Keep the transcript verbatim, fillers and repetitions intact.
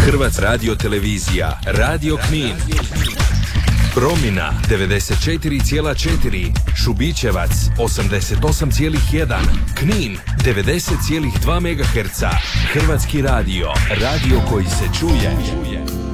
Hrvatska radiotelevizija, Radio Knin. Promina devedeset četiri zarez četiri, Šubićevac osamdeset osam zarez jedan, Knin devedeset zarez dva megaherca. Hrvatski radio, radio koji se čuje.